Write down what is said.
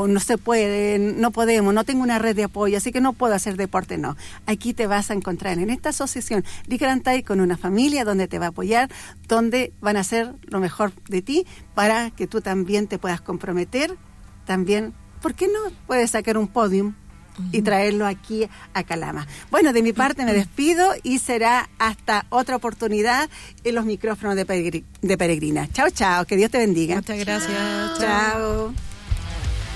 no se puede, no podemos, no tengo una red de apoyo, así que no puedo hacer deporte, no. Aquí te vas a encontrar en esta asociación Likarantay con una familia donde te va a apoyar, donde van a hacer lo mejor de ti para que tú también te puedas comprometer. También, ¿por qué no puedes sacar un podium y traerlo aquí a Calama? Bueno, de mi parte me despido y será hasta otra oportunidad en los micrófonos de Peregrina. Chao, chao, que Dios te bendiga. Muchas gracias. Chao.